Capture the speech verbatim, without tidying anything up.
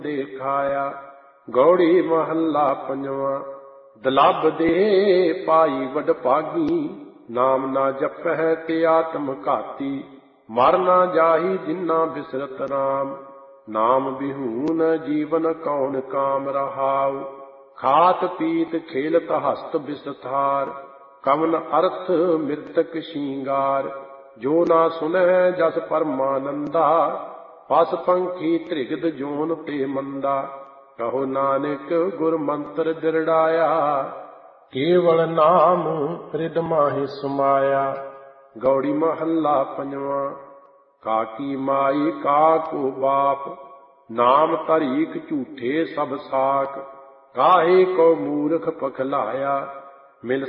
ਦੇਖਾਇਆ। ਗੌੜੀ ਮਹੱਲਾ ਪੰਜਵਾਂ। ਦਲੱਭ ਦੇ ਪਾਈ ਵਡਭਾਗੀ, ਨਾਮ ਨਾ ਜਪਹਿ ਤੇ ਆਤਮ ਘਾਤੀ। ਮਰ ਨਾ ਜਾਹੀ ਜਿਨਾ ਬਿਸਰਤ ਰਾਮ, ਨਾਮ ਬਿਹੂਨ ਜੀਵਨ ਕੌਣ ਕਾਮ ਰਹਾਉ। ਖਾਤ ਪੀਤ ਖੇਲਤ ਹਸਤ ਬਿਸਥਾਰ, ਕਵਨ ਅਰਥ ਮ੍ਰਿਤਕ ਸ਼ਿੰਗਾਰ। ਜੋ ਨਾ ਸੁਨਹਿ ਜਸ ਪਰਮਾਨੰਦਾ, ਪਸ ਪੰਖੀ ਤ੍ਰਿਗਦ ਜੋਨ ਤੇ ਮੰਦਾ। ਕਹੋ ਨਾਨਕ ਗੁਰ ਮੰਤਰ ਦਿਰੜਾਇਆ, ਕੇਵਲ ਨਾਮ ਰਿਦ ਮਾਹਿ ਸਮਾਇਆ। ਗੌੜੀ ਮਹੱਲਾ ਪੰਜਵਾਂ। ਕਾਕੀ ਮਾਈ ਕਾਕੋ ਬਾਪ, ਨਾਮ ਧਰੀਕ ਝੂਠੇ ਸਭ ਸਾਕ। ਕਾਹੇ ਕੋ ਮੂਰਖ ਪਖਲਾਇਆ, ਮਿਲ